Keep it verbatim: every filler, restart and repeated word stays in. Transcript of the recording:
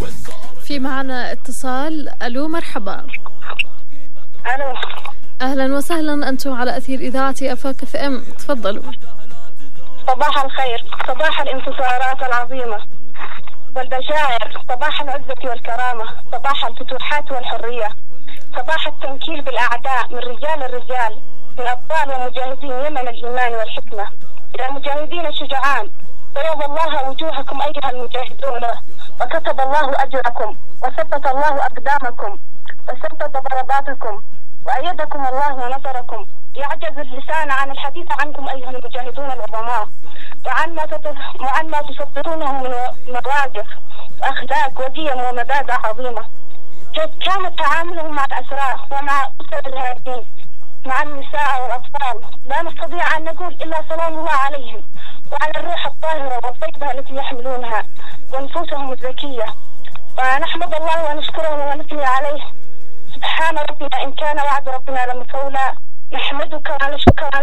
في معنا اتصال. ألو مرحبا. ألو. أهلا وسهلا، أنتم على أثير إذاعة أفاك اف ام، تفضلوا. صباح الخير، صباح الانتصارات العظيمة والبشائر، صباح العزة والكرامة، صباح الفتوحات والحرية، صباح التنكيل بالأعداء من رجال الرجال، من أبطال ومجاهدين يمن الإيمان والحكمة. يا مجاهدين الشجعان، بيض الله وجوهكم أيها المجاهدون، وكتب الله أجركم، وثبت الله أقدامكم، وثبت ضرباتكم، وأيدكم الله ونصركم. يعجز اللسان عن الحديث عنكم أيها المجاهدون العظماء، وعن ما وعن ما تصدرونه من مواقف وأخلاق وقيم ومبادئ عظيمة. كيف كان تعاملهم مع الأسرى ومع أسر الهادين، مع النساء والأطفال، لا نستطيع أن نقول إلا سلام الله عليهم وعلى الروح الطاهرة والطيبة التي يحملونها ونفوسهم الذكية. ونحمد الله ونشكره ونثني عليه. سبحان ربنا إن كان وعد ربنا لمفعولا. نحمدك ونشكرك